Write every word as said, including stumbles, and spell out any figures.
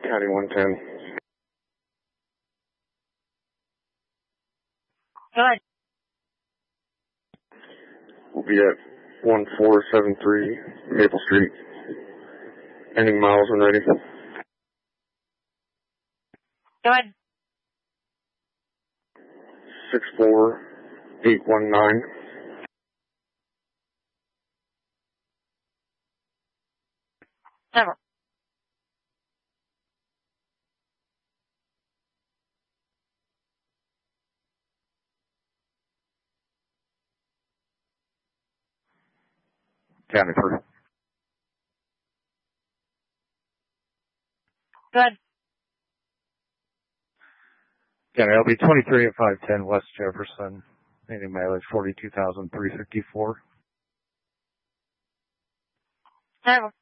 County one ten. Good. We'll be at one four seven three Maple Street. Ending miles when ready. Good. six four eight one nine. Several. County three. Good. County L B twenty-three at five ten West Jefferson. Ending mileage forty-two thousand three hundred fifty-four. Several.